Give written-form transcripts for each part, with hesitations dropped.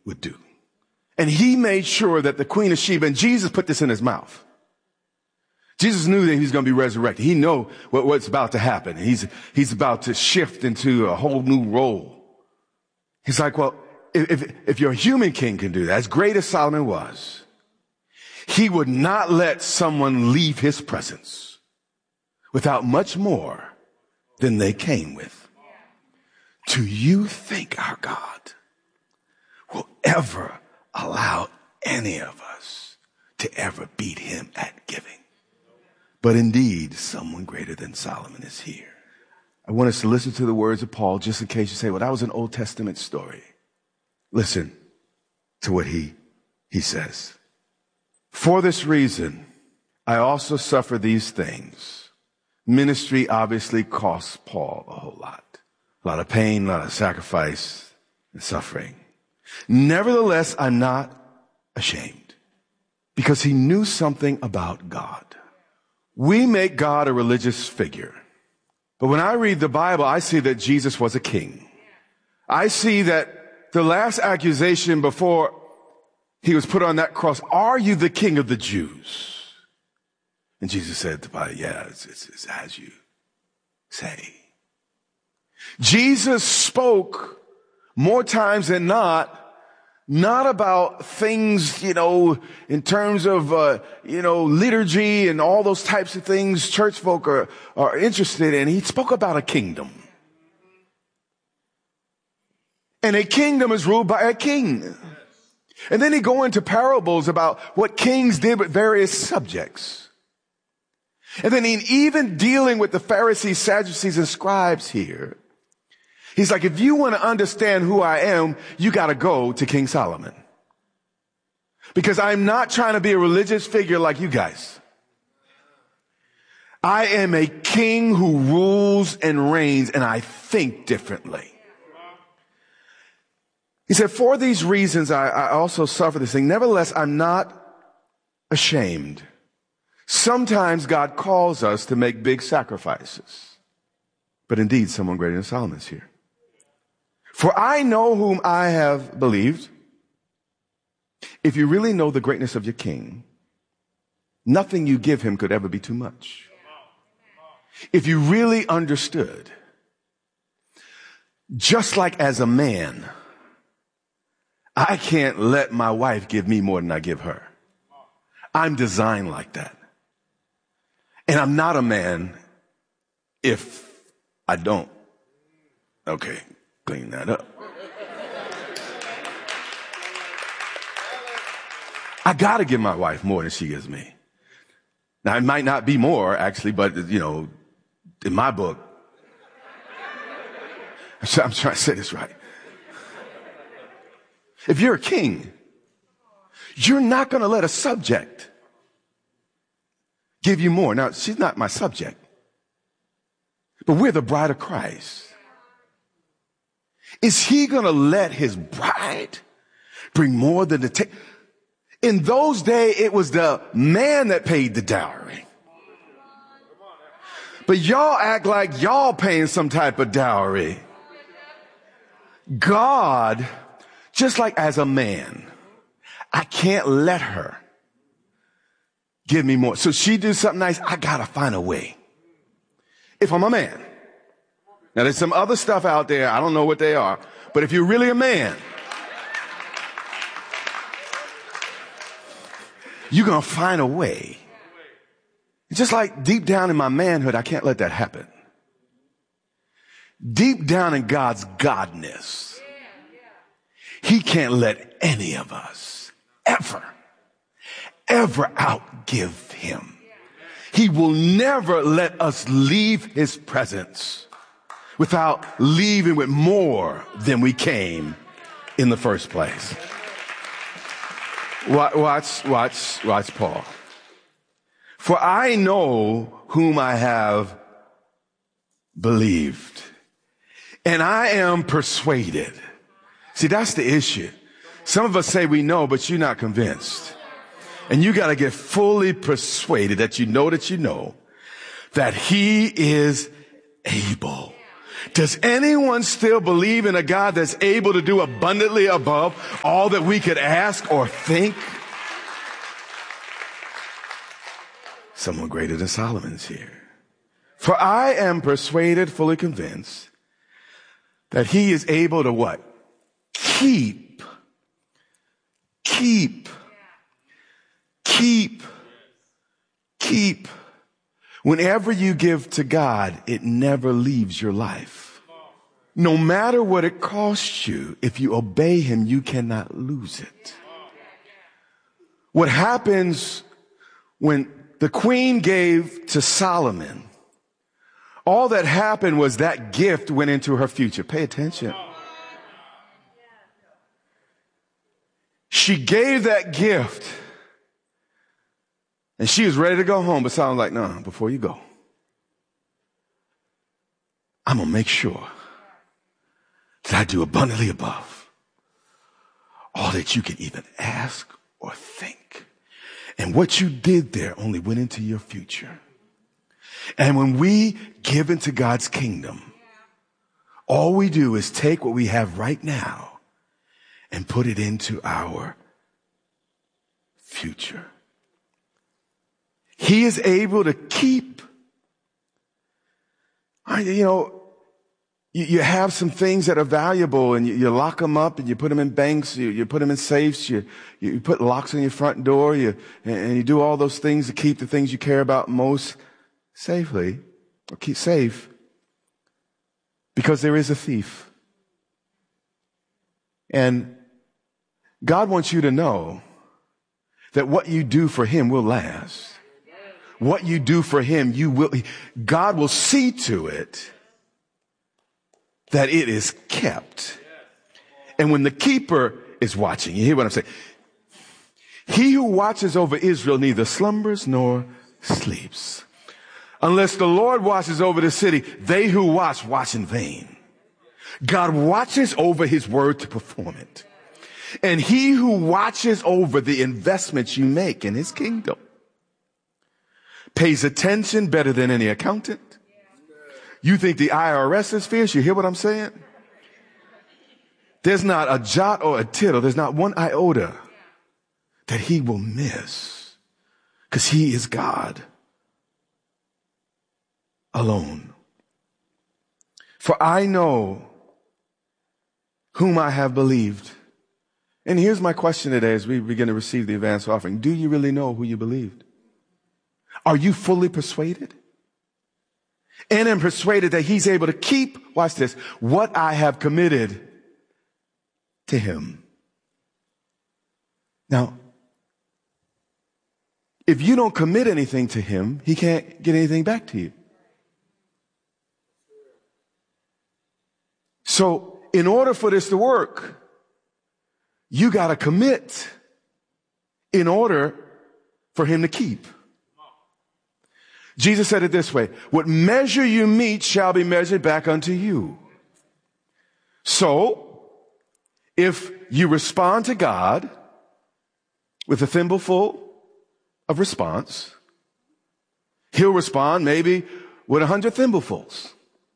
would do. And he made sure that the Queen of Sheba, and Jesus put this in his mouth. Jesus knew that he was going to be resurrected. He knew what's about to happen. He's about to shift into a whole new role. He's like, well, if your human king can do that, as great as Solomon was, he would not let someone leave his presence without much more than they came with. Do you think our God will ever allow any of us to ever beat him at giving? But indeed, someone greater than Solomon is here. I want us to listen to the words of Paul, just in case you say, well, that was an Old Testament story. Listen to what he says. For this reason, I also suffer these things. Ministry obviously costs Paul a whole lot. A lot of pain, a lot of sacrifice and suffering. Nevertheless, I'm not ashamed, because he knew something about God. We make God a religious figure. But when I read the Bible, I see that Jesus was a king. I see that the last accusation before he was put on that cross, are you the king of the Jews? And Jesus said to Pilate, yeah, it's as you say. Jesus spoke more times than not about things, in terms of, liturgy and all those types of things church folk are interested in. He spoke about a kingdom. And a kingdom is ruled by a king. And then he go into parables about what kings did with various subjects. And then even dealing with the Pharisees, Sadducees, and scribes here, he's like, if you want to understand who I am, you got to go to King Solomon. Because I'm not trying to be a religious figure like you guys. I am a king who rules and reigns, and I think differently. He said, for these reasons, I also suffer this thing. Nevertheless, I'm not ashamed. Sometimes God calls us to make big sacrifices. But indeed, someone greater than Solomon is here. For I know whom I have believed. If you really know the greatness of your king, nothing you give him could ever be too much. If you really understood, just like as a man, I can't let my wife give me more than I give her. I'm designed like that. And I'm not a man if I don't. Okay, clean that up. I gotta give my wife more than she gives me. Now, it might not be more, actually, but, in my book, I'm trying to say this right. If you're a king, you're not going to let a subject give you more. Now, she's not my subject, but we're the bride of Christ. Is he going to let his bride bring more than the In those days, it was the man that paid the dowry. But y'all act like y'all paying some type of dowry. God, just like as a man, I can't let her give me more. So she do something nice, I gotta find a way. If I'm a man. Now there's some other stuff out there, I don't know what they are, but if you're really a man, you're gonna find a way. Just like deep down in my manhood, I can't let that happen. Deep down in God's godness, he can't let any of us ever outgive him. He will never let us leave his presence without leaving with more than we came in the first place. Watch Paul. For I know whom I have believed, and I am persuaded. See, that's the issue. Some of us say we know, but you're not convinced. And you got to get fully persuaded that you know that he is able. Does anyone still believe in a God that's able to do abundantly above all that we could ask or think? Someone greater than Solomon is here. For I am persuaded, fully convinced, that he is able to what? Keep. Whenever you give to God, it never leaves your life. No matter what it costs you, if you obey him, you cannot lose it. What happens when the queen gave to Solomon, all that happened was that gift went into her future. Pay attention. She gave that gift and she was ready to go home, but Solomon's like, no, before you go, I'm going to make sure that I do abundantly above all that you can even ask or think. And what you did there only went into your future. And when we give into God's kingdom, all we do is take what we have right now and put it into our future. He is able to keep. You have some things that are valuable and you lock them up and you put them in banks, you put them in safes, you put locks on your front door, and you do all those things to keep the things you care about most safely, or keep safe, because there is a thief. And God wants you to know that what you do for him will last. What you do for him, God will see to it that it is kept. And when the keeper is watching, you hear what I'm saying? He who watches over Israel neither slumbers nor sleeps. Unless the Lord watches over the city, they who watch in vain. God watches over his word to perform it. And he who watches over the investments you make in his kingdom pays attention better than any accountant. You think the IRS is fierce? You hear what I'm saying? There's not a jot or a tittle. There's not one iota that he will miss, because he is God alone. For I know whom I have believed. And here's my question today as we begin to receive the advance offering. Do you really know who you believed? Are you fully persuaded? And am persuaded that he's able to keep, watch this, what I have committed to him. Now, if you don't commit anything to him, he can't get anything back to you. So in order for this to work, you got to commit in order for him to keep. Jesus said it this way: what measure you meet shall be measured back unto you. So if you respond to God with a thimbleful of response, he'll respond maybe with 100 thimblefuls.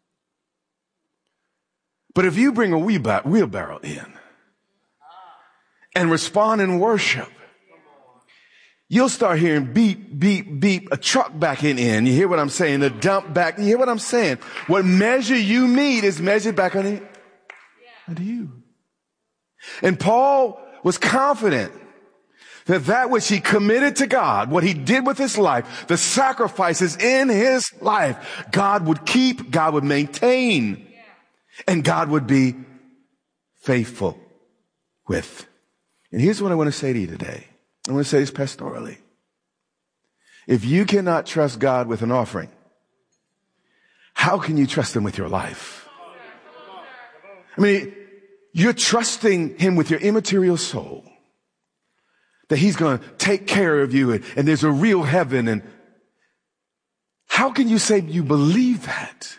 But if you bring a wheelbarrow in and respond in worship, you'll start hearing beep, beep, beep, a truck backing in. You hear what I'm saying? A dump back. You hear what I'm saying? What measure you meet is measured back unto you. And Paul was confident that that which he committed to God, what he did with his life, the sacrifices in his life, God would keep, God would maintain, and God would be faithful with. And here's what I want to say to you today. I want to say this pastorally. If you cannot trust God with an offering, how can you trust him with your life? I mean, you're trusting him with your immaterial soul, that he's going to take care of you and there's a real heaven. And how can you say you believe that,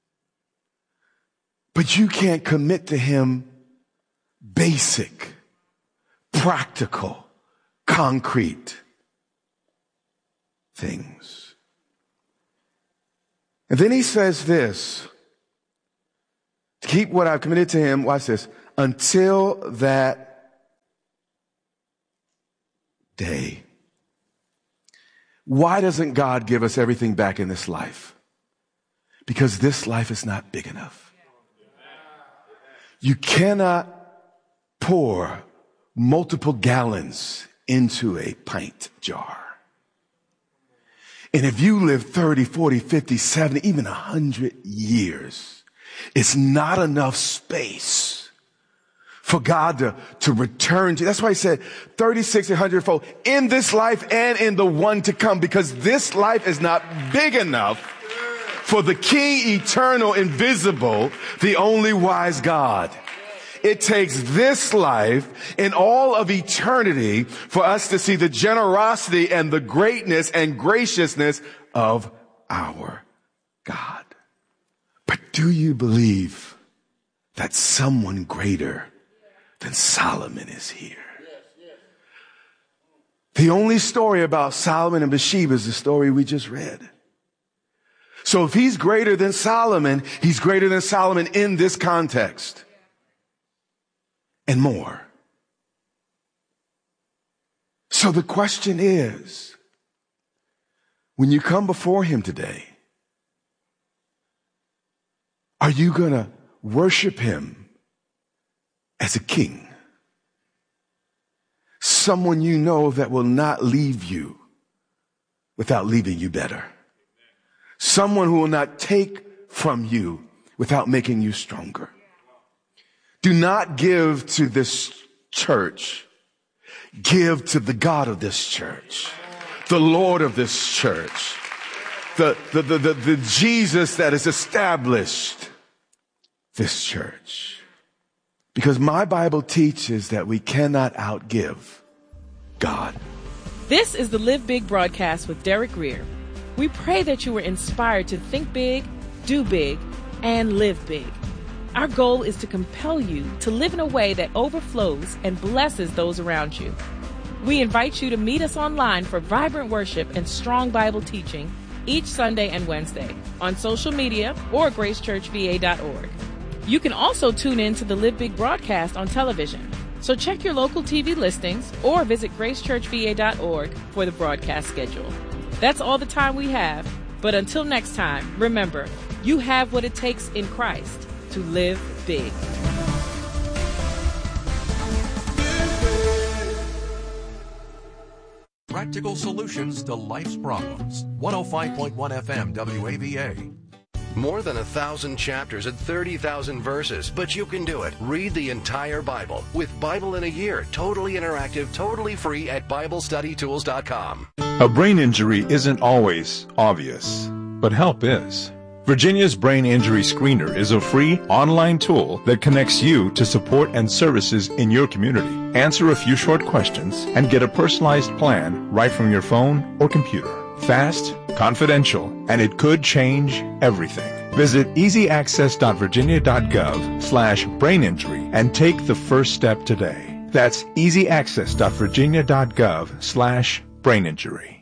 but you can't commit to him basic, practical, concrete things? And then he says this: To keep what I've committed to him, watch this, until that day. Why doesn't God give us everything back in this life? Because this life is not big enough. You cannot pour multiple gallons into a pint jar. And if you live 30, 40, 50, 70, even 100 years, it's not enough space for God to return to. That's why he said 36 and 100-fold in this life and in the one to come, because this life is not big enough for the King, eternal, invisible, the only wise God. It takes this life and all of eternity for us to see the generosity and the greatness and graciousness of our God. But do you believe that someone greater than Solomon is here? The only story about Solomon and Bathsheba is the story we just read. So if he's greater than Solomon, he's greater than Solomon in this context. And more. So the question is, when you come before him today, are you going to worship him as a king? Someone you know that will not leave you without leaving you better. Someone who will not take from you without making you stronger. Do not give to this church. Give to the God of this church, the Lord of this church, the Jesus that has established this church. Because my Bible teaches that we cannot outgive God. This is the Live Big broadcast with Derek Greer. We pray that you were inspired to think big, do big, and live big. Our goal is to compel you to live in a way that overflows and blesses those around you. We invite you to meet us online for vibrant worship and strong Bible teaching each Sunday and Wednesday on social media or gracechurchva.org. You can also tune in to the Live Big broadcast on television. So check your local TV listings or visit gracechurchva.org for the broadcast schedule. That's all the time we have. But until next time, remember, you have what it takes in Christ to live big. Practical solutions to life's problems. 105.1 FM WAVA. More than 1,000 chapters and 30,000 verses, but you can do it. Read the entire Bible with Bible in a Year, totally interactive, totally free at BibleStudyTools.com. A brain injury isn't always obvious, but help is. Virginia's Brain Injury Screener is a free online tool that connects you to support and services in your community. Answer a few short questions and get a personalized plan right from your phone or computer. Fast, confidential, and it could change everything. Visit easyaccess.virginia.gov/braininjury and take the first step today. That's easyaccess.virginia.gov/braininjury.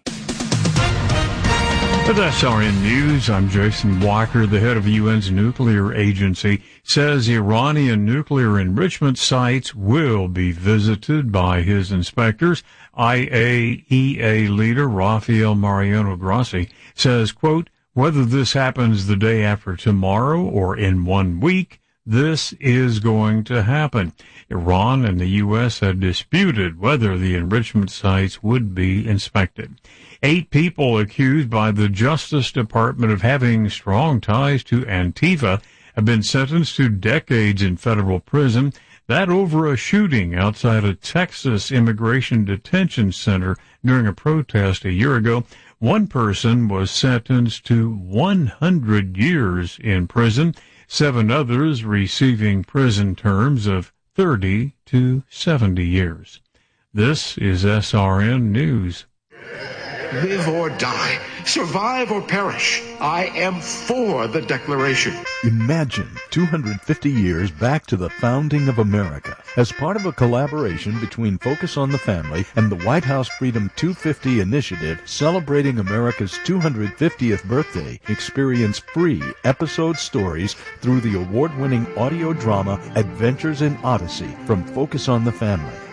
With SRN News, I'm Jason Walker. The head of UN's nuclear agency says Iranian nuclear enrichment sites will be visited by his inspectors. IAEA leader Rafael Mariano Grossi says, quote, whether this happens the day after tomorrow or in 1 week, this is going to happen. Iran and the U.S. had disputed whether the enrichment sites would be inspected. 8 people accused by the Justice Department of having strong ties to Antifa have been sentenced to decades in federal prison. That over a shooting outside a Texas immigration detention center during a protest a year ago. One person was sentenced to 100 years in prison. 7 others receiving prison terms of 30 to 70 years. This is SRN News. Live or die, survive or perish, I am for the Declaration. Imagine 250 years back to the founding of America. As part of a collaboration between Focus on the Family and the White House Freedom 250 initiative celebrating America's 250th birthday, experience free episode stories through the award-winning audio drama Adventures in Odyssey from Focus on the Family.